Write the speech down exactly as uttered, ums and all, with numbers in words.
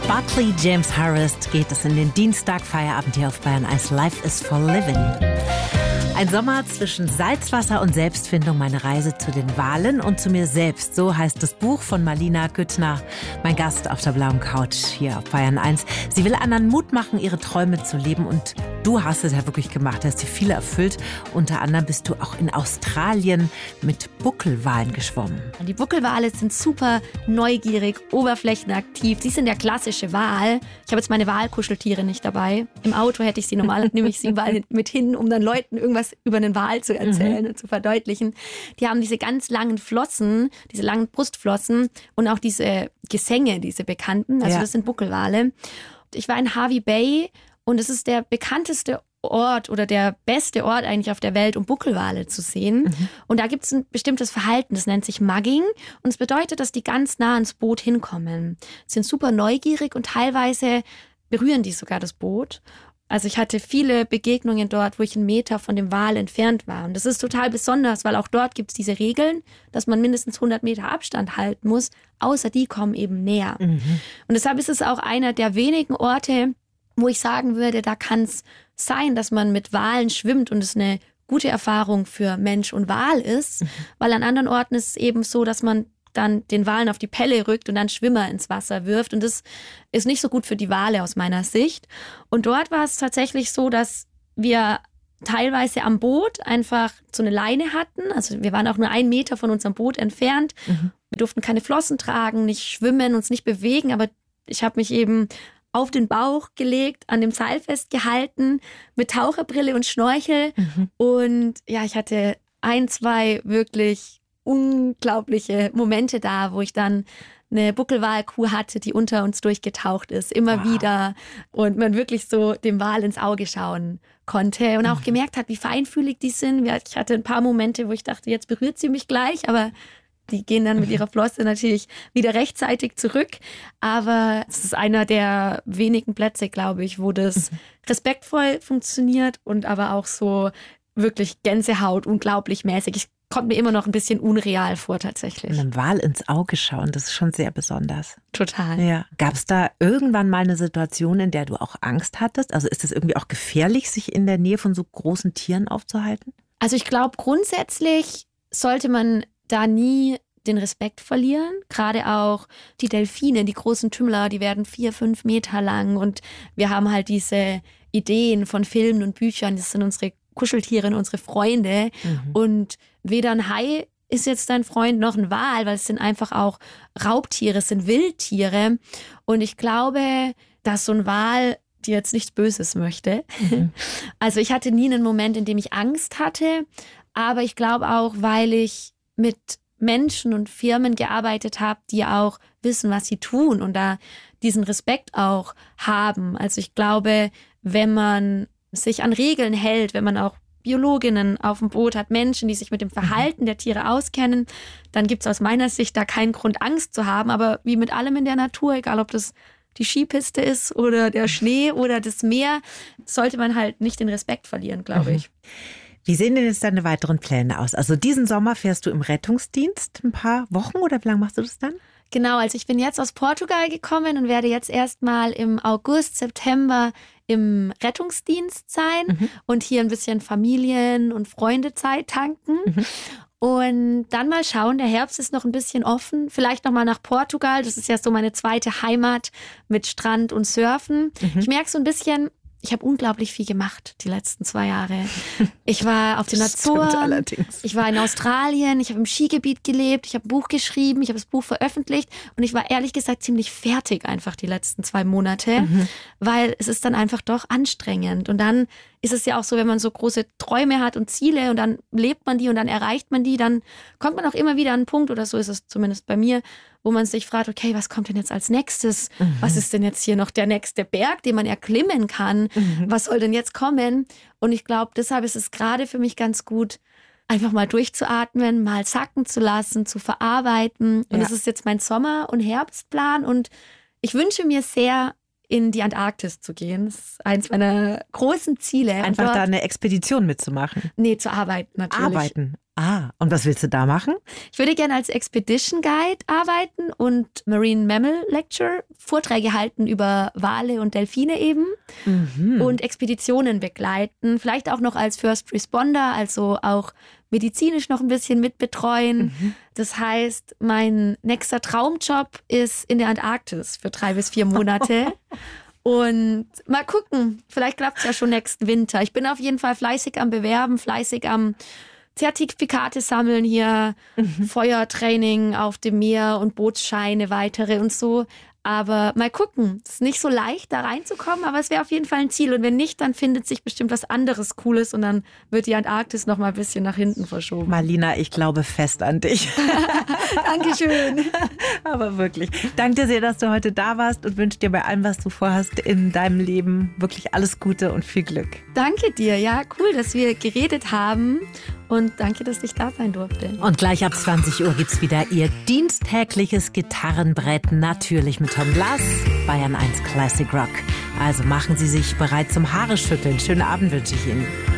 Barclay James Harris geht es in den Dienstag-Feierabend hier auf Bayern eins. Life is for living. Ein Sommer zwischen Salzwasser und Selbstfindung, meine Reise zu den Walen und zu mir selbst. So heißt das Buch von Malina Güttner, mein Gast auf der blauen Couch hier auf Bayern eins. Sie will anderen Mut machen, ihre Träume zu leben, und du hast es ja wirklich gemacht, hast dir viele erfüllt. Unter anderem bist du auch in Australien mit Buckelwalen geschwommen. Die Buckelwale sind super neugierig, oberflächenaktiv. Sie sind der klassische Wal. Ich habe jetzt meine Walkuscheltiere nicht dabei. Im Auto hätte ich sie normal, nehme ich sie mal mit hin, um dann Leuten irgendwas über den Wal zu erzählen mhm. und zu verdeutlichen. Die haben diese ganz langen Flossen, diese langen Brustflossen und auch diese Gesänge, diese bekannten. Also ja. das sind Buckelwale. Ich war in Hervey Bay und es ist der bekannteste Ort oder der beste Ort eigentlich auf der Welt, um Buckelwale zu sehen. Mhm. Und da gibt es ein bestimmtes Verhalten, das nennt sich Mugging. Und es bedeutet, dass die ganz nah ans Boot hinkommen. Sie sind super neugierig und teilweise berühren die sogar das Boot. Also ich hatte viele Begegnungen dort, wo ich einen Meter von dem Wal entfernt war. Und das ist total besonders, weil auch dort gibt es diese Regeln, dass man mindestens hundert Meter Abstand halten muss, außer die kommen eben näher. Mhm. Und deshalb ist es auch einer der wenigen Orte, wo ich sagen würde, da kann es sein, dass man mit Walen schwimmt und es eine gute Erfahrung für Mensch und Wal ist. Mhm. Weil an anderen Orten ist es eben so, dass man dann den Walen auf die Pelle rückt und dann Schwimmer ins Wasser wirft. Und das ist nicht so gut für die Wale aus meiner Sicht. Und dort war es tatsächlich so, dass wir teilweise am Boot einfach so eine Leine hatten. Also wir waren auch nur einen Meter von unserem Boot entfernt. Mhm. Wir durften keine Flossen tragen, nicht schwimmen, uns nicht bewegen. Aber ich habe mich eben auf den Bauch gelegt, an dem Seil festgehalten, mit Taucherbrille und Schnorchel. Mhm. Und ja, ich hatte ein, zwei wirklich unglaubliche Momente da, wo ich dann eine Buckelwalkuh hatte, die unter uns durchgetaucht ist, immer wow. wieder, und man wirklich so dem Wal ins Auge schauen konnte und auch mhm. gemerkt hat, wie feinfühlig die sind. Ich hatte ein paar Momente, wo ich dachte, jetzt berührt sie mich gleich, aber die gehen dann mit ihrer Flosse natürlich wieder rechtzeitig zurück. Aber es ist einer der wenigen Plätze, glaube ich, wo das mhm. respektvoll funktioniert und aber auch so wirklich Gänsehaut, unglaublich mäßig. Ich kommt mir immer noch ein bisschen unreal vor tatsächlich. Einem Wal ins Auge schauen, das ist schon sehr besonders. Total. Ja. Gab es da irgendwann mal eine Situation, in der du auch Angst hattest? Also ist es irgendwie auch gefährlich, sich in der Nähe von so großen Tieren aufzuhalten? Also ich glaube, grundsätzlich sollte man da nie den Respekt verlieren. Gerade auch die Delfine, die großen Tümmler, die werden vier, fünf Meter lang. Und wir haben halt diese Ideen von Filmen und Büchern, das sind unsere Kuscheltiere und unsere Freunde. Mhm. Und weder ein Hai ist jetzt dein Freund noch ein Wal, weil es sind einfach auch Raubtiere, es sind Wildtiere. Und ich glaube, dass so ein Wal dir jetzt nichts Böses möchte. Mhm. Also ich hatte nie einen Moment, in dem ich Angst hatte. Aber ich glaube auch, weil ich mit Menschen und Firmen gearbeitet habe, die auch wissen, was sie tun und da diesen Respekt auch haben. Also ich glaube, wenn man sich an Regeln hält, wenn man auch Biologinnen auf dem Boot hat, Menschen, die sich mit dem Verhalten der Tiere auskennen, dann gibt es aus meiner Sicht da keinen Grund, Angst zu haben. Aber wie mit allem in der Natur, egal ob das die Skipiste ist oder der Schnee oder das Meer, sollte man halt nicht den Respekt verlieren, glaube ich. Wie sehen denn jetzt deine weiteren Pläne aus? Also diesen Sommer fährst du im Rettungsdienst ein paar Wochen oder wie lange machst du das dann? Genau, also ich bin jetzt aus Portugal gekommen und werde jetzt erstmal im August, September im Rettungsdienst sein mhm. und hier ein bisschen Familien- und Freundezeit tanken. Mhm. Und dann mal schauen, der Herbst ist noch ein bisschen offen. Vielleicht noch mal nach Portugal, das ist ja so meine zweite Heimat mit Strand und Surfen. Mhm. Ich merke so ein bisschen, ich habe unglaublich viel gemacht die letzten zwei Jahre. Ich war auf den Azoren, ich war in Australien, ich habe im Skigebiet gelebt, ich habe ein Buch geschrieben, ich habe das Buch veröffentlicht und ich war ehrlich gesagt ziemlich fertig einfach die letzten zwei Monate, mhm. weil es ist dann einfach doch anstrengend. Und dann ist es ja auch so, wenn man so große Träume hat und Ziele und dann lebt man die und dann erreicht man die, dann kommt man auch immer wieder an einen Punkt, oder so ist es zumindest bei mir, wo man sich fragt, okay, was kommt denn jetzt als nächstes? Mhm. Was ist denn jetzt hier noch der nächste Berg, den man erklimmen kann? Mhm. Was soll denn jetzt kommen? Und ich glaube, deshalb ist es gerade für mich ganz gut, einfach mal durchzuatmen, mal sacken zu lassen, zu verarbeiten. Und es ja. ist jetzt mein Sommer- und Herbstplan. Und ich wünsche mir sehr, in die Antarktis zu gehen. Das ist eins meiner großen Ziele. Einfach da eine Expedition mitzumachen? Nee, zu arbeiten natürlich. Arbeiten. Ah, und was willst du da machen? Ich würde gerne als Expedition Guide arbeiten und Marine Mammal Lecture, Vorträge halten über Wale und Delfine eben mhm. und Expeditionen begleiten. Vielleicht auch noch als First Responder, also auch medizinisch noch ein bisschen mitbetreuen. Mhm. Das heißt, mein nächster Traumjob ist in der Antarktis für drei bis vier Monate. Und mal gucken, vielleicht klappt es ja schon nächsten Winter. Ich bin auf jeden Fall fleißig am Bewerben, fleißig am Zertifikate sammeln hier, mhm. Feuertraining auf dem Meer und Bootsscheine weitere und so. Aber mal gucken, es ist nicht so leicht, da reinzukommen, aber es wäre auf jeden Fall ein Ziel. Und wenn nicht, dann findet sich bestimmt was anderes Cooles und dann wird die Antarktis noch mal ein bisschen nach hinten verschoben. Marlina, ich glaube fest an dich. Dankeschön. Aber wirklich, danke dir sehr, dass du heute da warst und wünsche dir bei allem, was du vorhast in deinem Leben, wirklich alles Gute und viel Glück. Danke dir, ja, cool, dass wir geredet haben. Und danke, dass ich da sein durfte. Und gleich ab zwanzig Uhr gibt es wieder Ihr diensttägliches Gitarrenbrett, natürlich mit Tom Glas, Bayern eins Classic Rock. Also machen Sie sich bereit zum Haare schütteln. Schönen Abend wünsche ich Ihnen.